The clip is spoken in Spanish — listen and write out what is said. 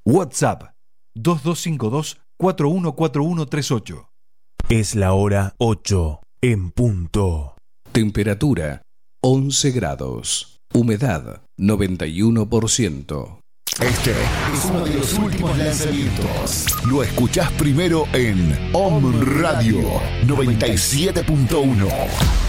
WhatsApp 2252-414138. Es la hora 8 en punto. Temperatura 11 grados. Humedad 91%. Este es uno de los últimos lanzamientos. Lo escuchás primero en Om Radio 97.1.